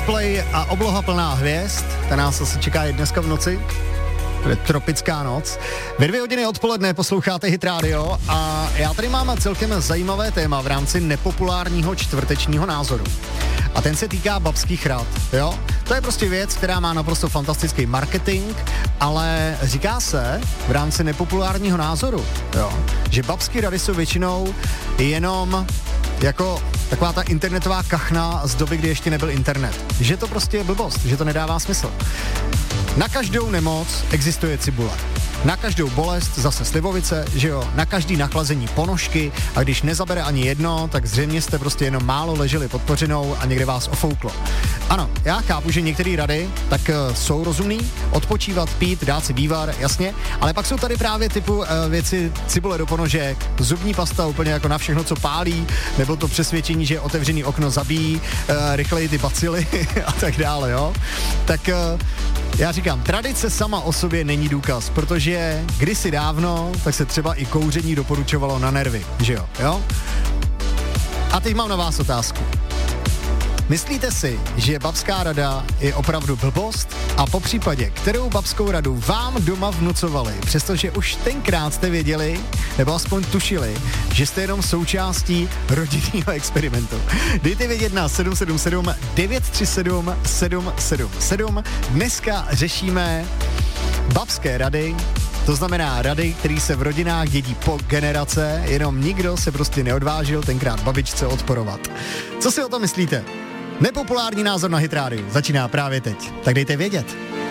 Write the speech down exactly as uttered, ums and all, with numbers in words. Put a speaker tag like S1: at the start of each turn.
S1: Coldplay a obloha plná hvězd, ta nás asi čeká i dneska v noci. Bude tropická noc. Ve dvě hodiny odpoledne posloucháte Hit Radio a já tady mám celkem zajímavé téma v rámci nepopulárního čtvrtečního názoru. A ten se týká babských rad, jo? To je prostě věc, která má naprosto fantastický marketing, ale říká se v rámci nepopulárního názoru, jo, že babské rady jsou většinou jenom jako taková ta internetová kachna z doby, kdy ještě nebyl internet. Že to prostě je blbost, že to nedává smysl. Na každou nemoc existuje cibule. Na každou bolest zase slivovice, že jo, na každý nachlazení ponožky a když nezabere ani jedno, tak zřejmě jste prostě jenom málo leželi pod kořinou a někde vás ofouklo. Ano, já chápu, že některé rady tak uh, jsou rozumný, odpočívat, pít, dát si vývar, jasně, ale pak jsou tady právě typu uh, věci cibule do ponožek, zubní pasta úplně jako na všechno, co pálí, nebo to přesvědčení, že otevřený okno zabíjí uh, rychleji ty bacily a tak dále, jo. Tak uh, já říkám, tradice sama o sobě není důkaz, protože kdysi dávno, tak se třeba i kouření doporučovalo na nervy, že jo, jo? A teď mám na vás otázku. Myslíte si, že babská rada je opravdu blbost? A po případě, kterou babskou radu vám doma vnucovali, přestože už tenkrát jste věděli, nebo aspoň tušili, že jste jenom součástí rodinného experimentu. Dejte vědět na sedm sedm sedm devět tři sedm sedm sedm sedm. Dneska řešíme babské rady, to znamená rady, které se v rodinách dědí po generace, jenom nikdo se prostě neodvážil tenkrát babičce odporovat. Co si o tom myslíte? Nepopulární názor na Hit Radio začíná právě teď, tak dejte vědět.